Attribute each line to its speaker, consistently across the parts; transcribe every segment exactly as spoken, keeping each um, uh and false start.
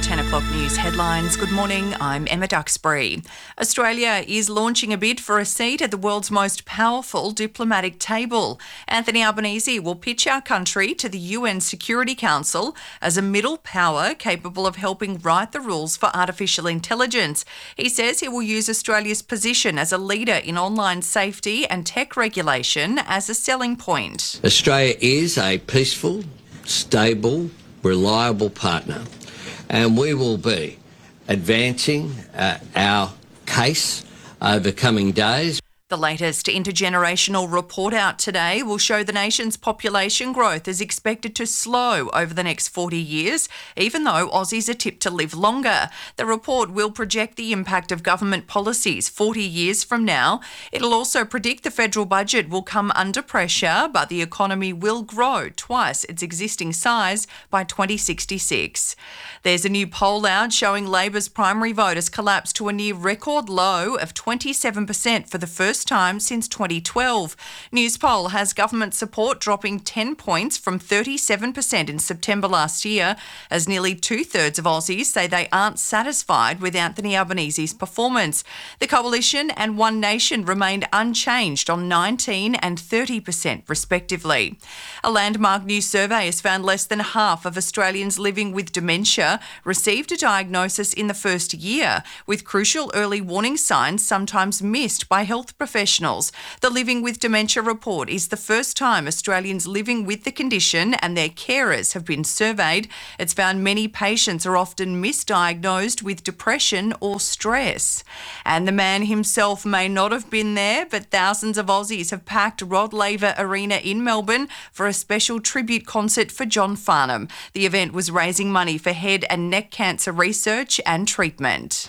Speaker 1: ten o'clock news headlines. Good morning, I'm Emma Duxbury. Australia is launching a bid for a seat at the world's most powerful diplomatic table. Anthony Albanese will pitch our country to the U N Security Council as a middle power capable of helping write the rules for artificial intelligence. He says he will use Australia's position as a leader in online safety and tech regulation as a selling point.
Speaker 2: Australia is a peaceful, stable, reliable partner, and we will be advancing uh, our case over coming days.
Speaker 1: The latest intergenerational report out today will show the nation's population growth is expected to slow over the next forty years, even though Aussies are tipped to live longer. The report will project the impact of government policies forty years from now. It'll also predict the federal budget will come under pressure, but the economy will grow twice its existing size by twenty sixty-six. There's a new poll out showing Labor's primary vote has collapsed to a near record low of twenty-seven percent for the first time since twenty twelve. Newspoll has government support dropping ten points from thirty-seven percent in September last year, as nearly two-thirds of Aussies say they aren't satisfied with Anthony Albanese's performance. The Coalition and One Nation remained unchanged on nineteen and thirty percent respectively. A landmark new survey has found less than half of Australians living with dementia received a diagnosis in the first year, with crucial early warning signs sometimes missed by health professionals. The Living with Dementia report is the first time Australians living with the condition and their carers have been surveyed. It's found many patients are often misdiagnosed with depression or stress. And the man himself may not have been there, but thousands of Aussies have packed Rod Laver Arena in Melbourne for a special tribute concert for John Farnham. The event was raising money for head and neck cancer research and treatment.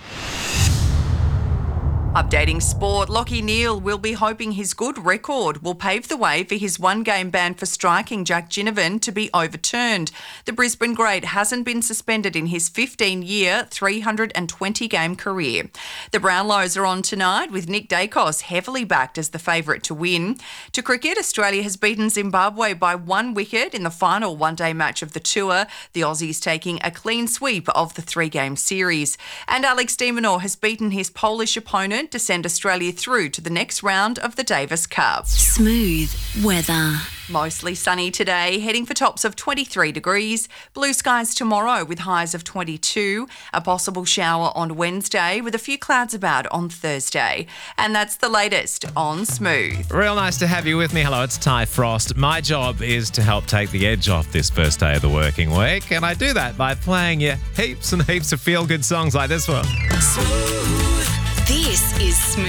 Speaker 1: Updating sport, Lachie Neale will be hoping his good record will pave the way for his one-game ban for striking Jack Ginnivan to be overturned. The Brisbane great hasn't been suspended in his fifteen-year, three hundred twenty game career. The Brownlows are on tonight, with Nick Dacos heavily backed as the favourite to win. To cricket, Australia has beaten Zimbabwe by one wicket in the final one-day match of the tour, the Aussies taking a clean sweep of the three-game series. And Alex de Minaur has beaten his Polish opponent to send Australia through to the next round of the Davis Cup.
Speaker 3: Smooth weather.
Speaker 1: Mostly sunny today, heading for tops of twenty-three degrees. Blue skies tomorrow with highs of twenty-two. A possible shower on Wednesday with a few clouds about on Thursday. And that's the latest on Smooth.
Speaker 4: Real nice to have you with me. Hello, it's Ty Frost. My job is to help take the edge off this first day of the working week, and I do that by playing you heaps and heaps of feel-good songs like this one.
Speaker 3: Smooth. This is Smooth.